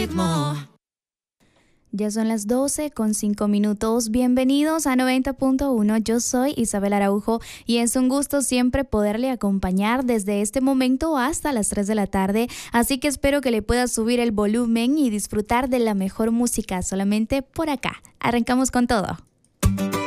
Ya son las 12:05. Bienvenidos a 90.1. Yo soy Isabel Araujo y es un gusto siempre poderle acompañar desde este momento hasta las 3 de la tarde. Así que espero que le pueda subir el volumen y disfrutar de la mejor música solamente por acá. Arrancamos con todo.